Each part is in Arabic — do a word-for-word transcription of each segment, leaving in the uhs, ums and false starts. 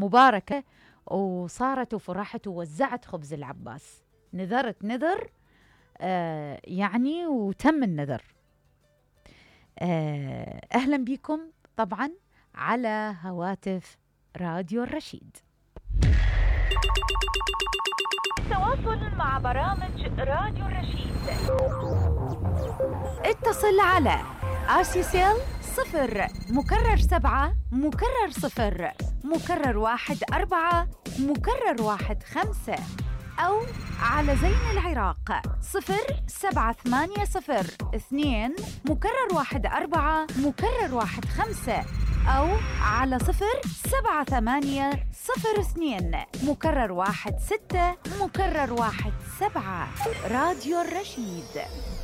مباركة، وصارت وفرحت ووزعت خبز العباس. نذرت نذر آه يعني وتم النذر. آه أهلا بكم طبعا على هواتف راديو الرشيد. التواصل مع برامج راديو الرشيد، اتصل على آسيسيل صفر مكرر سبعة مكرر صفر مكرر واحد أربعة مكرر واحد خمسة، أو على زين العراق صفر سبعة ثمانية صفر اثنين مكرر واحد أربعة مكرر واحد خمسة، أو على صفر سبعة ثمانية صفر اثنين مكرر واحد ستة مكرر واحد سبعة. راديو الرشيد.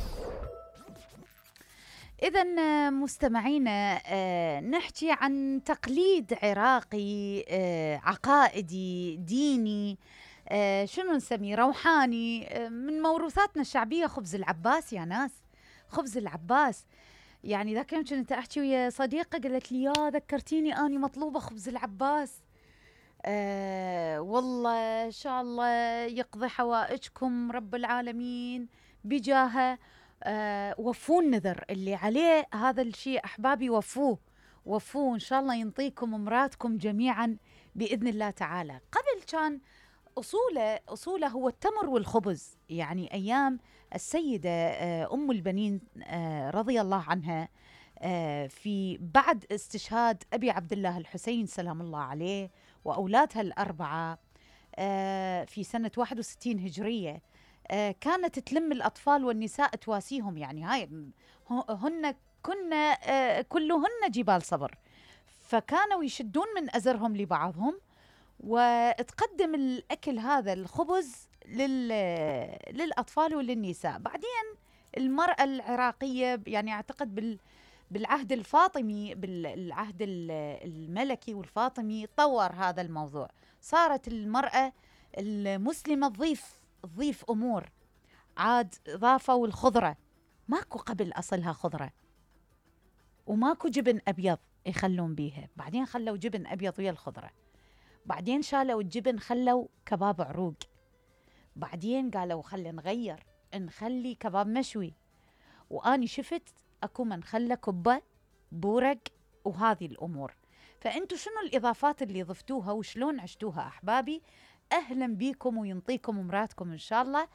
إذن مستمعينا، نحكي عن تقليد عراقي عقائدي ديني، شنو نسميه، روحاني، من موروثاتنا الشعبية. خبز العباس يا ناس، خبز العباس. يعني ذاك يوم كنت أحكي ويا صديقة قالت لي يا ذكرتيني أني مطلوبة خبز العباس. آه والله إن شاء الله يقضي حوائجكم رب العالمين بجاهه. آه وفوا النذر اللي عليه هذا الشيء أحبابي، وفوه وفوه إن شاء الله ينطيكم أمراتكم جميعا بإذن الله تعالى. قبل كان أصوله أصوله هو التمر والخبز. يعني أيام السيدة أم البنين رضي الله عنها، في بعد استشهاد أبي عبد الله الحسين سلام الله عليه وأولادها الأربعة في سنة واحد وستين هجرية، كانت تلم الأطفال والنساء تواسيهم. يعني هاي هن كنا كلهن جبال صبر، فكانوا يشدون من أزرهم لبعضهم وتقدم الأكل هذا الخبز للأطفال وللنساء. بعدين المرأة العراقية يعني أعتقد بال بالعهد الفاطمي، بالعهد الملكي والفاطمي، طور هذا الموضوع. صارت المرأة المسلمة تضيف تضيف أمور، عاد ضافوا الخضرة. ماكو قبل أصلها خضرة، وماكو جبن أبيض يخلون بيها، بعدين خلوا جبن أبيض ويا الخضرة، بعدين شالوا الجبن خلوا كباب عروق، بعدين قالوا خلي نغير نخلي كباب مشوي، وأني شفت أكو من خلى كبة بورق وهذه الأمور. فأنتوا شنو الإضافات اللي ضفتوها وشلون عشتوها أحبابي؟ أهلا بيكم وينطيكم أمراتكم إن شاء الله.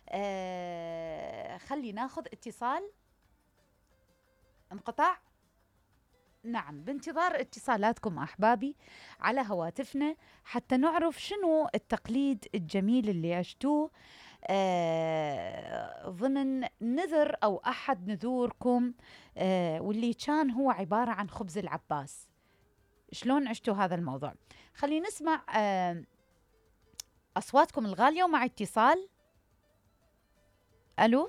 آه خلي ناخذ اتصال. انقطع؟ نعم، بانتظار اتصالاتكم أحبابي على هواتفنا حتى نعرف شنو التقليد الجميل اللي عشتوه آه ضمن نذر أو أحد نذوركم، آه واللي كان هو عبارة عن خبز العباس. شلون عشتوا هذا الموضوع؟ خلي نسمع آه أصواتكم الغالية ومع اتصال. ألو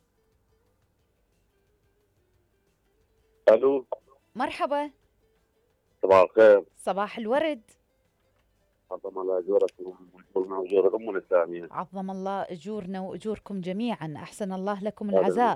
ألو، مرحبا. صباح الخير. صباح الورد. عظم الله أجوركم وأجور الأمة الإسلامية. عظم الله أجورنا وأجوركم جميعا، أحسن الله لكم العزاء.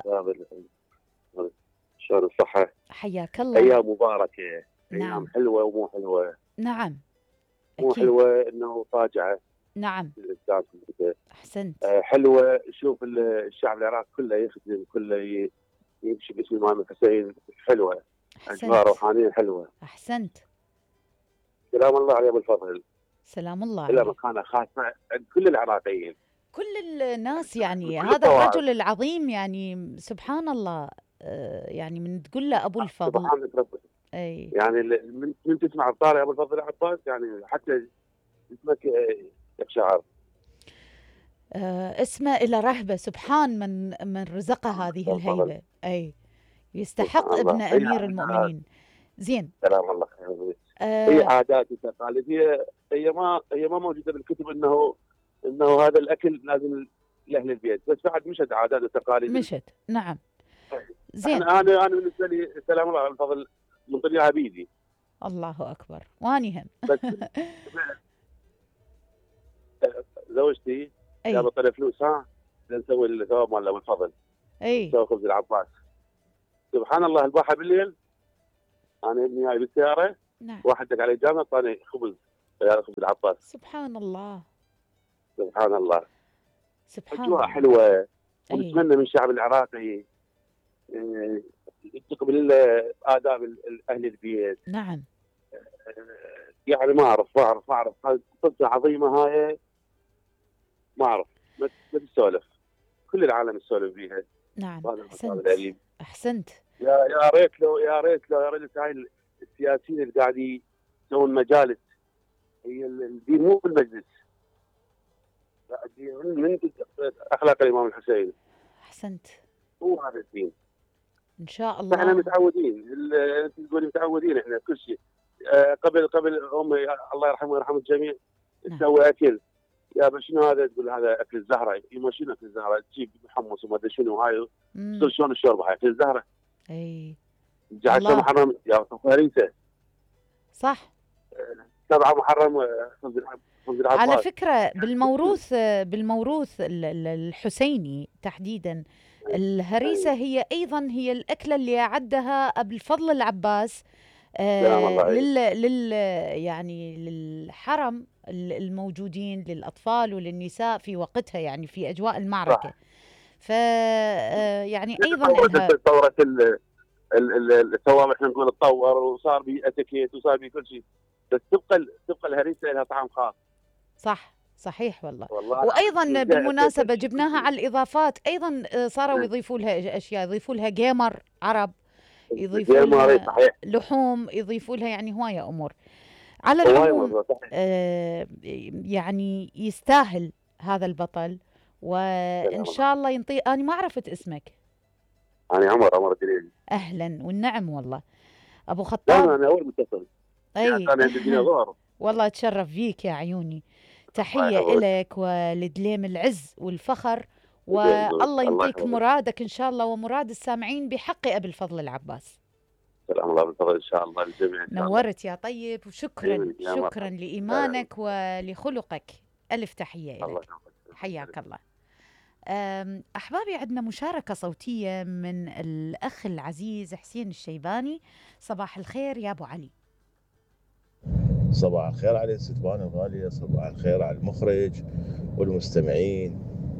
شلون الصحة؟ حياك الله. أيام مباركة. نعم. أيام حلوة ومو حلوة. نعم مو أكيد. حلوة إنه فاجعة. نعم أحسنت. أه حلوة، شوف الشعب العراقي كله يخدم، كله يمشي باسم الإمام الحسين. حلوة، أجواء روحانية حلوة. أحسنت. سلام الله عليه أبو الفضل. سلام الله إلى عليه. مكانة خاصة عند كل العراقيين، كل الناس. يعني هذا الرجل العظيم، يعني سبحان الله، يعني من تقول له أبو الفضل سبحانك ربك. أي. يعني من, من تسمع الطاري أبو الفضل عباس يعني حتى اسمك يقشعر. آه اسمه إلى رهبة، سبحان من من رزقه هذه الهيبة. أي يستحق ابن أمير المؤمنين. زين، سلام الله خير. آه هي عادات وتقاليد، هي هي ما هي ما موجوده بالكتب انه انه هذا الاكل لازم لاهل البيت، بس بعد مشت عادات وتقاليد مشت. نعم زين. انا انا انا بالنسبه لي سلام الله على الفضل من طريقها بيدي. الله اكبر. واني هم بس زوجتي جابت طلب فلوس، ها نسوي الثواب مال ابو الفضل. اي نسوي خبز العباس. سبحان الله، البارحه بالليل انا ابني جاي بالسياره. نعم. واحد دق علي جامع اعطاني خبز عيال خبز العباس. سبحان الله سبحان الله. سبحان اجواء الله. حلوه، اي ونتمنى من الشعب العراقي آه، يستقبل آداب ال- أهل البيت. نعم. آه، يعني ما أعرف ما أعرف ما أعرف هاي قصة عظيمة هاي، ما أعرف، ما ما تسولف، كل العالم يسولف بيها. نعم وهذا الخطاب احسنت الأليم. احسنت. يا يا ريت لو يا ريت لو يا ريت هاي السياسيين اللي قاعدين يسوون مجالس، هي ال- الدين مو بالمجلس، لا الدين من من أخلاق الإمام الحسين، احسنت. هو هذا الدين. ان شاء احنا الله. متعودين، ال- انت تقولي متعودين احنا كل شيء. آه، قبل قبل امي الله يرحمه ويرحم الجميع نعم. تسوي اكل، يا با شنو هذا؟ تقول هذا اكل الزهره. يما شنو اكل الزهره؟ تجيب محمص وما ادري شنو هاي، مم. تصير شلون الشوربه هاي اكل الزهره؟ اي جعل الله. محرم يا هريسه، صح. سبعه محرم آه، خبز العب- خبز على العباس. فكرة بالموروث بالموروث ال- ال- الحسيني تحديدا، الهريسة هي أيضا هي الأكلة اللي أعدها أبو الفضل العباس سلام آه الله عليك. لل لل يعني للحرم ال- الموجودين للأطفال وللنساء في وقتها، يعني في أجواء المعركة. صح. ف آه يعني أيضا تطورت إلها تطورت ال- ال- ال- التوابل، احنا نقول تطور وصار به اتيكيت وصار به كل شيء، بس تبقى ال- تبقى الهريسه لها طعم خاص. صح صحيح والله. والله وايضا العظيم. بالمناسبه جبناها على الاضافات ايضا، آه، صاروا يضيفوا لها اشياء، يضيفوا لها جيمر عرب، يضيفوا جيمر لها صحيح. لحوم، يضيفوا لها يعني هوايه امور. على هواي العموم موضوع صحيح. آه، يعني يستاهل هذا البطل، وان سلام شاء الله ينطي. انا ما عرفت اسمك. انا عمر عمر الدليل. اهلا والنعم والله ابو لا خطاب. انا اول متصل، يعني اي انا عندي الدنيا ظهر. والله اتشرف فيك يا عيوني. الله تحية يحفظك. إلك ولدليم العز والفخر، الله والله ينطيك يحفظك. مرادك إن شاء الله ومراد السامعين بحق أبي الفضل العباس. سلام الله بالفضل ان شاء الله للجميع ان شاء الله. نورت يا طيب، وشكرا يا مرحبا. شكرا لإيمانك ولخلقك. ألف تحية الله إلك، يحفظك. حياك الله. أم، أحبابي عندنا مشاركة صوتية من الأخ العزيز حسين الشيباني. صباح الخير يا أبو علي. صباح الخير على الستوان الغالية، صباح الخير على المخرج والمستمعين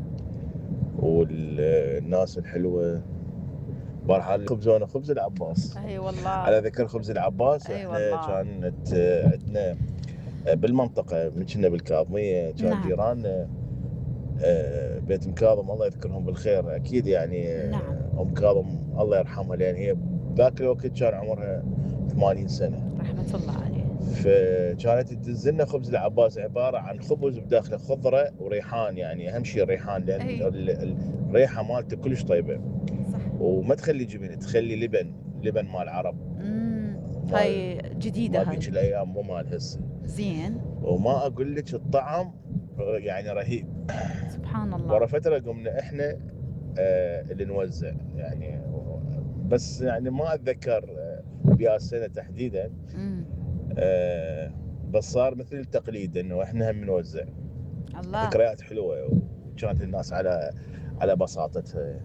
والناس الحلوة. مرحبا. خبزونا خبز العباس. أي والله. على ذكر خبز العباس، أي احنا والله. كانت عندنا بالمنطقة من كنا بالكاظمية، كان نعم. جيراننا آه، بيت مكاظم الله يذكرهم بالخير اكيد، يعني آه، نعم. ام كاظم الله يرحمها، لان هي ذاك الوقت كان عمرها ثمانين سنة. رحمة الله عليه. فكانت تدز لنا خبز العباس عباره عن خبز بداخله خضره وريحان، يعني اهم شيء الريحان، لان أي. ال- ال- الريحه مالته كلش طيبه، صح. وما تخلي جبن، تخلي لبن، لبن مال العرب، امم مال هاي جديدة مال هاي. ذيك الايام مو مال هسه. زين. وما اقول لك الطعم يعني رهيب. سبحان ورا الله. فتره قمنا احنا آه اللي نوزع يعني، بس يعني ما اتذكر آه بيا السنه تحديدا. امم آه بس صار مثل التقليد انه احنا هم نوزع. الله. ذكريات حلوه، وكانت الناس على على بساطتها.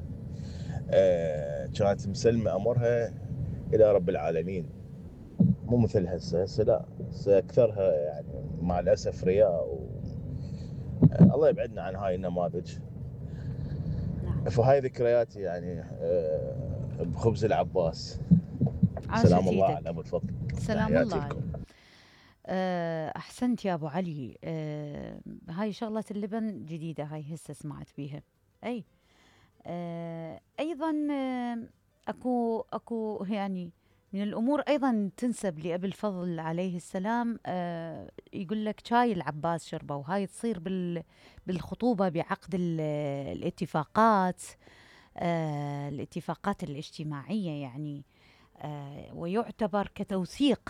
آه كانت مسلمه امرها الى رب العالمين، مو مثل هسه. هسه لا، هسه اكثرها يعني مع الاسف رياء و... آه الله يبعدنا عن هاي النماذج. نعم. فهاي ذكرياتي يعني آه بخبز العباس. عاشت سلام الله ايدك. على ابو الفضل. سلام تحياتي الله لكم. عليك. أه احسنت يا ابو علي. أه هاي شغله اللبن جديده، هاي هسه سمعت بيها. اي أه ايضا أه اكو اكو يعني من الامور ايضا تنسب لابي الفضل عليه السلام. أه يقول لك شاي العباس شربه، وهاي تصير بال بالخطوبه بعقد ال- الاتفاقات، أه الاتفاقات الاجتماعيه يعني. أه ويعتبر كتوثيق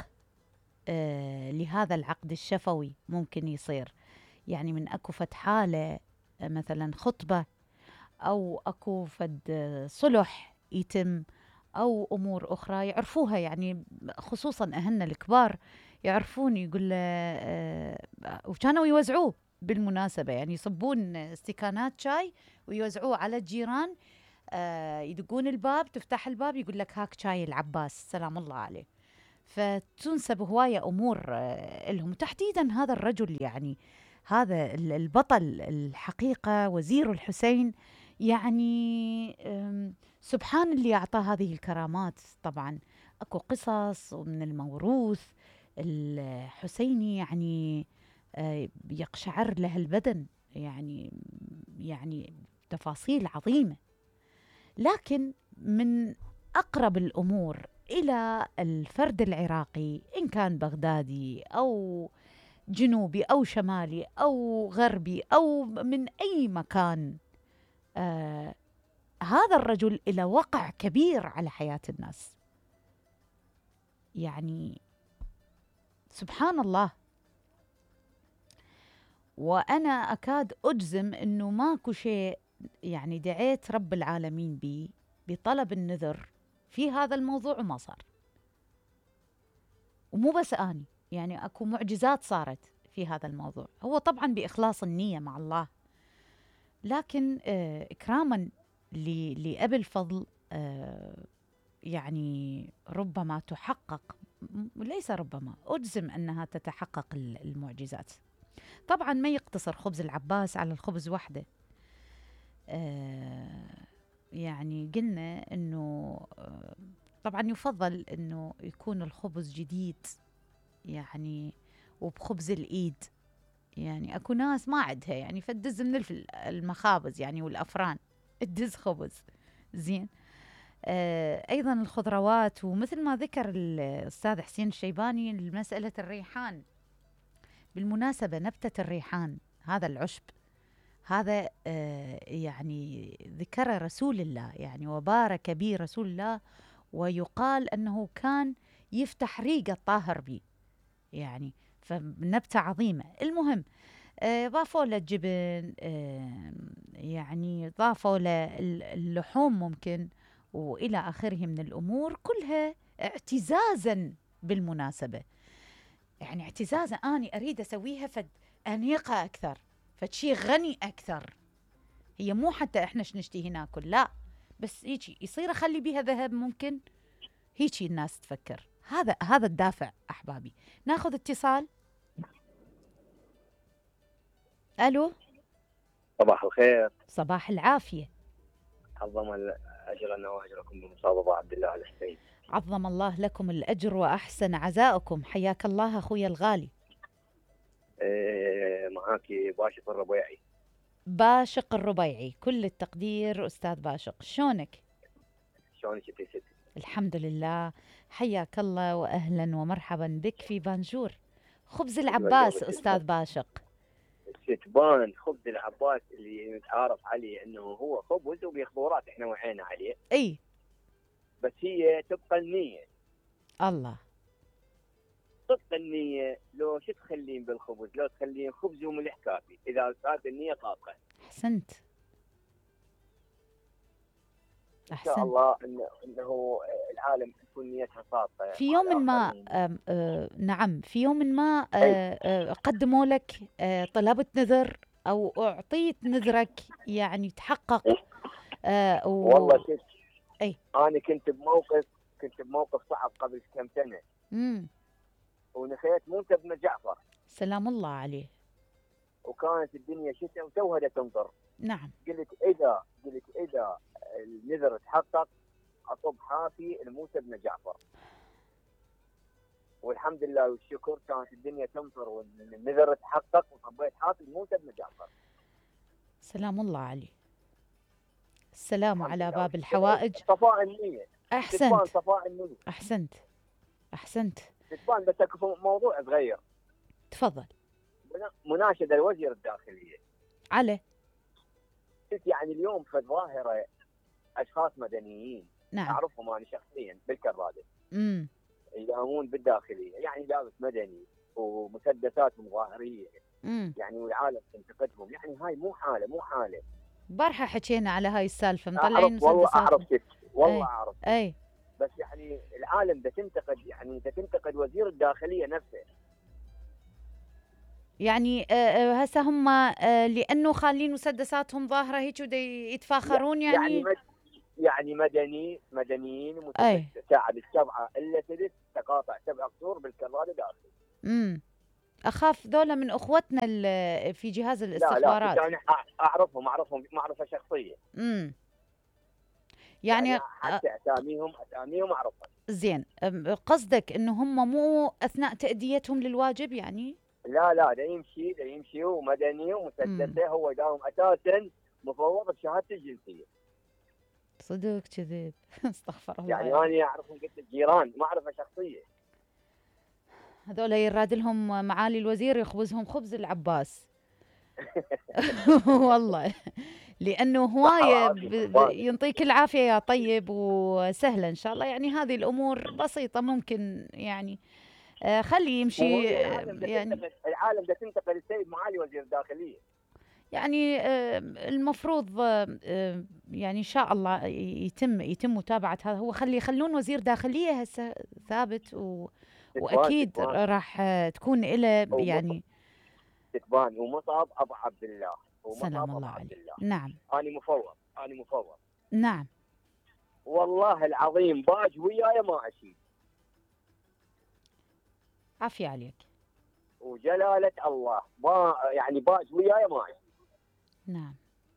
آه لهذا العقد الشفوي. ممكن يصير يعني من اكو فد حاله، آه مثلا خطبه، او اكو فد آه صلح يتم، او امور اخرى يعرفوها، يعني خصوصا اهلنا الكبار يعرفون. يقول له آه وكانوا يوزعوه بالمناسبه، يعني يصبون استكانات شاي ويوزعوه على الجيران. آه يدقون الباب، تفتح الباب يقول لك هاك شاي العباس سلام الله عليه. فتنسب هواية أمور آه، لهم، تحديدا هذا الرجل يعني هذا ال- البطل الحقيقة وزير الحسين. يعني أم، سبحان اللي أعطاه هذه الكرامات. طبعا أكو قصص من الموروث الحسيني، يعني آه، يقشعر له البدن، يعني يعني تفاصيل عظيمة. لكن من أقرب الأمور إلى الفرد العراقي، إن كان بغدادي أو جنوبي أو شمالي أو غربي أو من أي مكان، آه هذا الرجل له وقع كبير على حياة الناس. يعني سبحان الله. وأنا أكاد أجزم أنه ماكو شيء يعني دعيت رب العالمين به بطلب النذر في هذا الموضوع وما صار. ومو بس أني، يعني أكو معجزات صارت في هذا الموضوع. هو طبعا بإخلاص النية مع الله، لكن آه إكراما ل- لأبي الفضل آه يعني ربما تحقق، م- ليس ربما، أجزم أنها تتحقق ال- المعجزات. طبعا ما يقتصر خبز العباس على الخبز وحده. آه يعني قلنا أنه آه طبعا يفضل أنه يكون الخبز جديد، يعني وبخبز الإيد. يعني أكو ناس ما عندها، يعني فتدز من الف- المخابز يعني والأفران تدز خبز زين. آه أيضا الخضروات، ومثل ما ذكر الأستاذ حسين الشيباني مسألة الريحان. بالمناسبة نبتة الريحان هذا العشب هذا آه يعني ذكر رسول الله، يعني وبارك به رسول الله، ويقال أنه كان يفتح ريق الطاهر به، يعني فنبتة عظيمة. المهم آه، ضافوا له الجبن، آه، يعني ضافوا له اللحوم ممكن، وإلى آخره من الأمور كلها اعتزازا بالمناسبة. يعني اعتزازا أني أريد أسويها فد أنيقة أكثر، فشي غني أكثر. هي مو حتى إحنا نشتهي ناكل، لا، بس هيجي يصير أخلي بيها ذهب ممكن. هيجي الناس تفكر. هذا هذا الدافع أحبابي. ناخذ اتصال. ألو. صباح الخير. صباح العافية. عظم أجرنا وأجركم بمصابة عبد الله الحسين. عظم الله لكم الأجر وأحسن عزاءكم. حياك الله أخوي الغالي. إيه معاكي باشق الربيعي. باشق الربيعي، كل التقدير أستاذ باشق. شلونك؟ شلونك يا ستي؟ الحمد لله. حياك الله وأهلا ومرحبا بك في بانجور. خبز العباس أستاذ باشق. ستبان خبز العباس اللي نتعارف عليه انه هو خبز وبخضورات احنا وعينا عليه. اي بس هي تبقى النية. الله. تبقى النية. لو شو تخلين بالخبز؟ لو تخلين خبز وملح كافي اذا كانت النية صادقة. احسنت. ان شاء الله انه انه العالم تكون نيتها صادقة. في يوم ما آم آم نعم في يوم ما آم آم قدموا لك طلبت نذر او اعطيت نذرك يعني تحقق. آه و... والله شفت. اي انا كنت بموقف كنت بموقف صعب قبل كم سنة. امم ونخيت موسى بن جعفر سلام الله عليه. وكانت الدنيا شتاء وتوها تمطر. نعم. قلت اذا قلت اذا النذر تحقق اصب حافي لموسى بن جعفر. والحمد لله والشكر كانت الدنيا تمطر والنذر تحقق وصبيت حافي لموسى بن جعفر. سلام الله عليه. السلام على باب الحوائج. صفاء النية. احسنت. صفاء النية. احسنت احسنت. تبان بس موضوع صغير. تفضل. مناشدة لوزير الداخلية. على يعني اليوم في ظاهرة أشخاص مدنيين. نعم. أعرفهم أنا شخصيا بالكرادة. امم يداومون بالداخلية، يعني لابس مدني ومسدساتهم ظاهرية. امم يعني والعالم تنتقدهم، يعني هاي مو حالة مو حالة. بارحة حكينا على هاي السالفة، مطلعين مسدسات. والله أعرف كيف، والله أي. أعرف. أي. بس يعني العالم ده تنتقد، يعني ده تنتقد وزير الداخلية نفسه. يعني هسه هم آه لأنه خالين مسدساتهم ظاهرة هيك ودا يتفاخرون يعني. يعني يعني مدني مدنيين اي مساعد السبعه الا ثلث تقاطع سبع قصور بالكرادة داخل. امم اخاف ذولا من اخوتنا ال- في جهاز لا لا الاستخبارات. انا اعرفهم اعرفهم معرفه شخصيه. امم يعني يعني أ- حتى اساميهم اساميهم اعرفها. زين، أم- قصدك انه هم مو اثناء تأديتهم للواجب يعني؟ لا لا ده يمشي ده يمشي ومدني امم ومسدسه، هو داوم اساسا مفوض بشهادته الجنسيه. صدق كذب. استغفر الله يعني يا رب. انا اعرفهم قلت الجيران معرفه شخصيه. هذول يراد لهم معالي الوزير يخبزهم خبز العباس. والله لانه صحة هوايه وعافيه ب- ب- والله. ينطيك العافيه يا طيب، وسهله ان شاء الله. يعني هذه الامور بسيطه ممكن يعني آه خلي وهو يمشي آه العالم ده يعني تنتقل العالم ده تنتقل السيد معالي وزير الداخليه. يعني آه المفروض آه آه يعني ان شاء الله يتم يتم متابعه هذا. هو خلي يخلون وزير داخليه هسه ثابت و تتبان واكيد تتبان راح آه تكون له ومصعب يعني. تتبان ومصعب ابو عبد الله سلام ومصعب الله ابو عبد عليه. الله. نعم انا مفوض انا مفوض نعم. والله العظيم باج وياي ما اشيل. عافية عليك. وجلاله الله ما يعني باج وياي ما اشيل. نعم.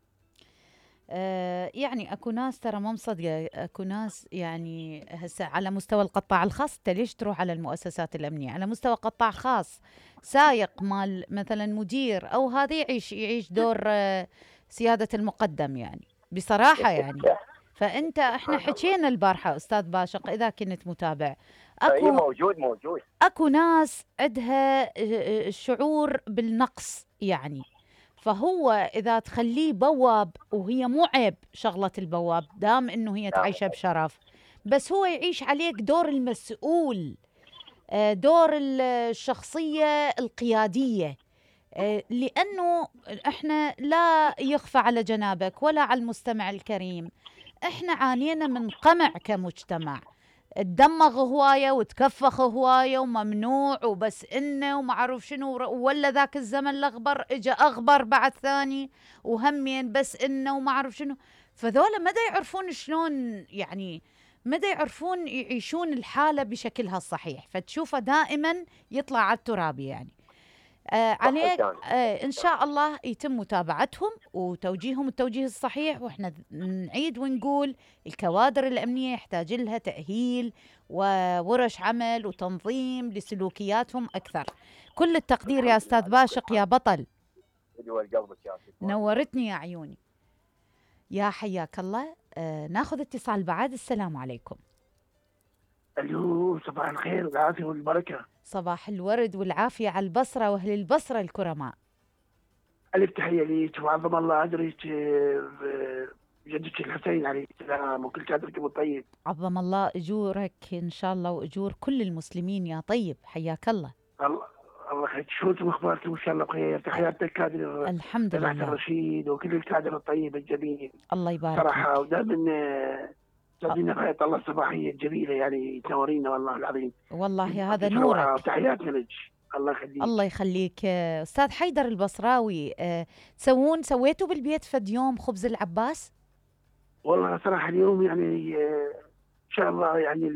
آه يعني اكو ناس ترى مو مصدقه، اكو ناس يعني هسه على مستوى القطاع الخاص. انت ليش تروح على المؤسسات الامنيه؟ على مستوى قطاع خاص سايق مال مثلا مدير او هذا يعيش يعيش دور آه سياده المقدم يعني بصراحه يعني. فانت احنا حكينا البارحه استاذ باشق اذا كنت متابع، اي اكو موجود موجود. اكو ناس عندها شعور بالنقص يعني. فهو اذا تخليه بواب، وهي مو عيب شغله البواب دام انه هي تعيشه بشرف، بس هو يعيش عليك دور المسؤول، آه، دور الشخصيه القياديه. آه، لانه احنا لا يخفى على جنابك ولا على المستمع الكريم، احنا عانينا من قمع كمجتمع. تدمغ هوايه وتكفخ هوايه وممنوع وبس انه وما اعرف شنو، ولا ذاك الزمن الاغبر اجى اغبر بعد ثاني وهمين بس انه وما اعرف شنو. فذولا مدى يعرفون شلون يعني، مدى يعرفون يعيشون الحاله بشكلها الصحيح. فتشوفه دائما يطلع على التراب يعني. آه عليك آه إن شاء الله يتم متابعتهم وتوجيههم التوجيه الصحيح. وإحنا نعيد ونقول الكوادر الأمنية يحتاج لها تأهيل وورش عمل وتنظيم لسلوكياتهم أكثر. كل التقدير يا أستاذ باشق يا بطل، نورتني يا عيوني. يا حياك الله. آه ناخذ اتصال بعد. السلام عليكم. الو صباح الخير والعافيه والبركه. صباح الورد والعافيه على البصره واهل البصره الكرماء. الف تحيه ليك وعظم الله اجرك جدك الحسين عليه السلام وكل كادركم الطيب. عظم الله اجورك ان شاء الله واجور كل المسلمين يا طيب. حياك الله. الله الله يخليك. شلونكم اخباركم؟ ان شاء الله بخير. تحياتي الكادر الحمد لله الرشيد وكل الكادر الطيب الجميل الله يبارك صراحه. فيك. ودائما تدينا حياة الله الصباحيه الجميله يعني تنورينا والله العظيم. والله هذا نورك. تحياتنا لك. الله يخليك. الله يخليك. استاذ حيدر البصراوي، أه تسوون سويتوا بالبيت فد يوم خبز العباس؟ والله صراحه اليوم يعني ان شاء الله يعني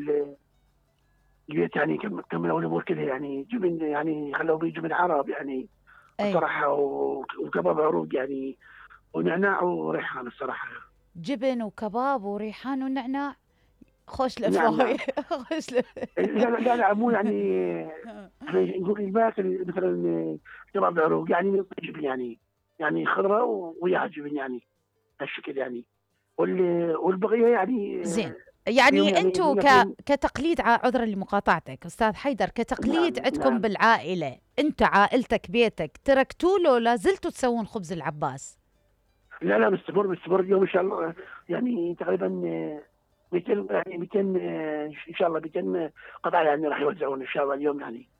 البيت يعني كملوا الامور كلها يعني جبن يعني خلوا بيه جبن عرب يعني الصراحه وكباب عروق يعني ونعناع وريحان الصراحه. جبن وكباب وريحان ونعناع. خوش لفاي. خوش لف... لا لا لا مو يعني نقول الباكل مثلا كباب عروق يعني جبن يعني يعني خضره وياها جبن يعني هالشكل يعني والبقيه يعني زين. يعني, يعني انتم ك... كتقليد عذرا لمقاطعتك استاذ حيدر، كتقليد نعم عندكم نعم. بالعائله، انت عائلتك بيتك تركتوا له لا زلتوا تسوون خبز العباس؟ لا لا مستمر مستمر اليوم ان شاء الله يعني تقريبا مئتين يعني مئتين ان شاء الله مئتين قطعه يعني راح يوزعون ان شاء الله اليوم يعني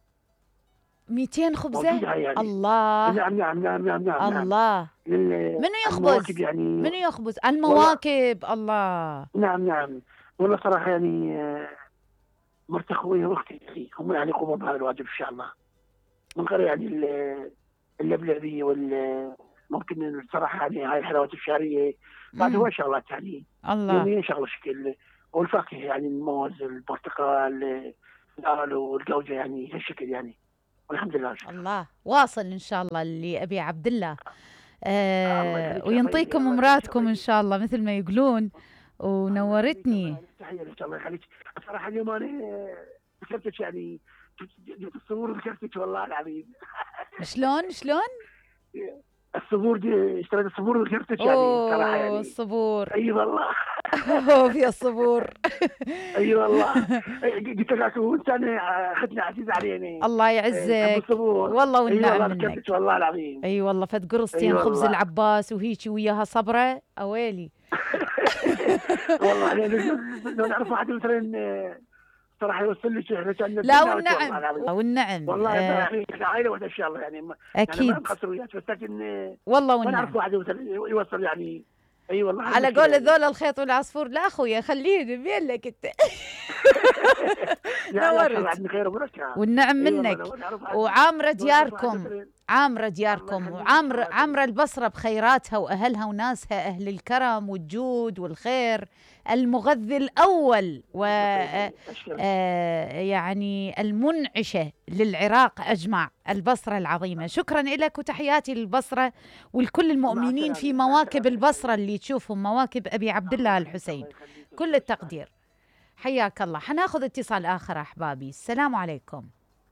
مئتين خبزه يعني. الله. نعم نعم نعم نعم نعم الله. منو يخبز يعني منو يخبز المواكب؟ الله. نعم نعم والله صراحه يعني مرت اخوي واختي يعني هم يعني يقوموا بهذا الواجب ان شاء الله من غير يعني اللبلبي وال ممكن الصراحه يعني هاي الحلويات الشهريه بعد هو شغلات يعني الله يوميا شغله شكل. والفاكهه يعني الموز، البرتقال، الالو، الجوجه، يعني هالشكل يعني. والحمد لله. الله واصل ان شاء الله لابي عبد الله. آه وينطيكم الله مراتكم ان شاء الله مثل ما يقولون. ونورتني. تحيه لك، الله يخليك. صراحه اليوم انا ذكرتك يعني الصبور، ذكرتك والله العظيم. شلون شلون؟ الصبور دي اشتريت الصبور وذكرتك يعني صراحه يعني. الصبور. اي والله. اوه يا الصبور. اي والله. قلت لك انسان اختنا عزيزه علينا. الله يعزك والله والنعم منك. ذكرتك والله العظيم. اي والله فد قرصتين خبز العباس وهيجي وياها صبره اويلي. والله لو نعرف واحد مثلا صراحه يوصل لك احنا كان. لا والنعم والنعم والله يعني احنا عائله واحده ان شاء الله يعني. اكيد يعني ما نخسر وياك، بس لكن والله ما والنعم. نعرف واحد يوصل يعني. اي أيوة والله. على قول ذول الخيط والعصفور. لا اخويا خليني بين لك انت. نورت خير وبركه والنعم منك. وعامره دياركم، عامره دياركم، وعامره عامره البصره بخيراتها واهلها وناسها، اهل الكرم والجود والخير، المغذي الاول و يعني المنعشه للعراق اجمع، البصره العظيمه. شكرا لك وتحياتي للبصره ولكل المؤمنين في مواكب البصره اللي تشوفهم، مواكب ابي عبد الله الحسين. كل التقدير. حياك الله. حناخذ اتصال آخر أحبابي. السلام عليكم.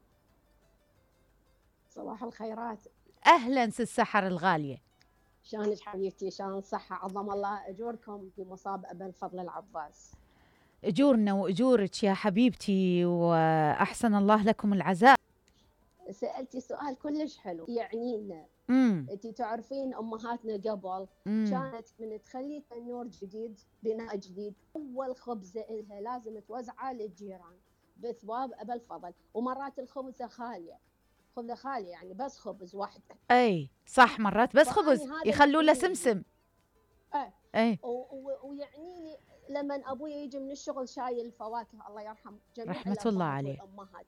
صباح الخيرات. أهلا سي السحر الغالية. شلونك حبيبتي؟ شلون الصحة؟ عظم الله أجوركم في مصاب أبا الفضل العباس. أجورنا وأجورك يا حبيبتي، وأحسن الله لكم العزاء. سألتي سؤال كلش حلو يعنينا. انت تعرفين امهاتنا قبل مم. كانت من تخلي تنور جديد، بناء جديد، اول خبزه لها لازم توزعه للجيران بثواب ابا الفضل. ومرات الخبزه خاليه، خبزه خاليه يعني بس خبز واحده. اي صح، مرات بس خبز يخلوا له سمسم. اي اي ويعني لي لما ابوي يجي من الشغل شايل الفواكه، الله يرحم جميع رحمه الله عليه، الامهات،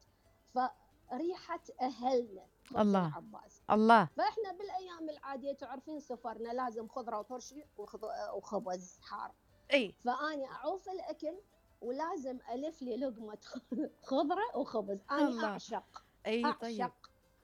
فريحه اهلنا الله العباس. الله. فاحنا بالايام العاديه تعرفين سفرنا لازم خضره وترشي وخبز حار. اي فاني اعوف الاكل ولازم الف لي لقمه خضره وخبز. انا اعشق اي اعشق طيب.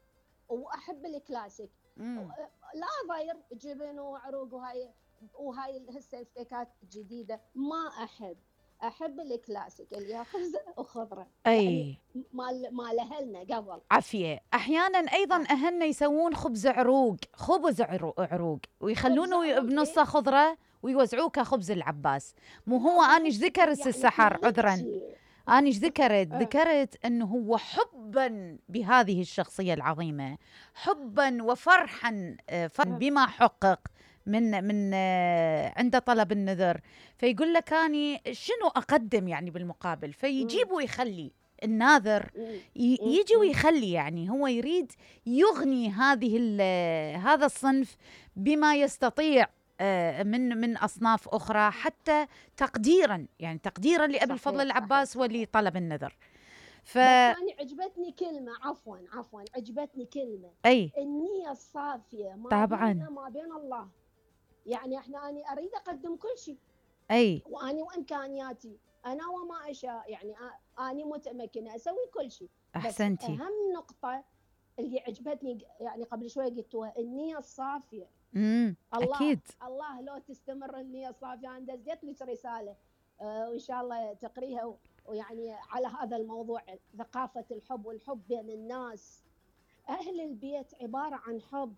واحب الكلاسيك. مم. لا ضير جبن وعروق وهاي وهاي هسه الفكات الجديده ما احب. احب الكلاسيك اللي هي خبز وخضره. اي يعني مال مال اهلنا قبل. عافيه. احيانا ايضا اهلنا يسوون خبز عروق، خبز عروق ويخلونه بنصه خضره ويوزعوه كخبز العباس. مو هو انا ايش ذكر السحر عذرا، انا ايش ذكرت ذكرت انه هو حبا بهذه الشخصيه العظيمه، حبا وفرحا بما حقق من من عنده طلب النذر، فيقول لك اني شنو اقدم يعني بالمقابل، فيجيب ويخلي الناذر يجي ويخلي، يعني هو يريد يغني هذه هذا الصنف بما يستطيع من من اصناف اخرى، حتى تقديرا يعني تقديرا لابي الفضل العباس ولطلب النذر. ف يعني عجبتني كلمه، عفوا عفوا عجبتني كلمه، اي النيه الصافيه ما طبعا بيننا ما بين الله. يعني احنا اني اريد اقدم كل شيء، اي واني وامكانياتي انا وما اشاء، يعني اني متمكنه اسوي كل شيء. احسنتي. بس اهم نقطه اللي عجبتني يعني قبل شوي قلتوها، النيه الصافيه. امم اكيد الله لو تستمر النيه الصافيه. انا دزيت لك رساله آه وان شاء الله تقريها، ويعني على هذا الموضوع ثقافه الحب والحب بين الناس. اهل البيت عباره عن حب،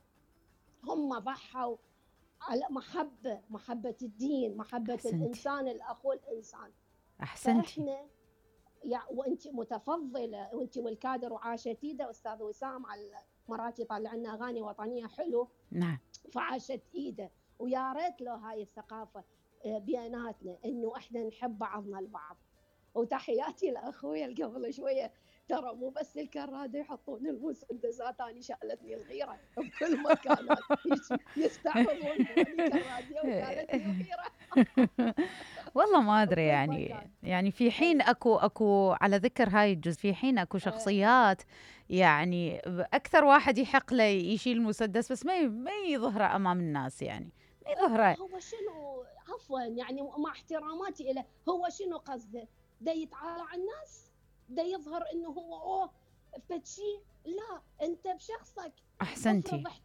هم ضحوا على محبه، محبه الدين، محبه أحسنتي. الانسان الاخو الانسان. احسنتي. فاحنا يعني وانت متفضله، وانت والكادر وعاشتي ده استاذ وسام على مرات يطلع لنا اغاني وطنيه حلو. نعم. فعاشت ايده، ويا ريت له هاي الثقافه بيناتنا انه احنا نحب بعضنا البعض. وتحياتي لاخويا اللي قبل شويه، ترى مو بس الكراده يحطون المسدسات، اني شغلتني الغيره بكل مكان يستعرضون الكراده وشغلتني الغيره. والله ما ادري يعني يعني في حين اكو اكو على ذكر هاي الجزء، في حين اكو شخصيات يعني اكثر واحد يحق له يشيل المسدس بس ما ما يظهره امام الناس، يعني ما يظهره. هو شنو عفوا يعني مع احتراماتي له، هو شنو قصده؟ دا يتعالى على الناس؟ دا يظهر انه هو اوه فتشي؟ لا، انت بشخصك احسنتي. افرض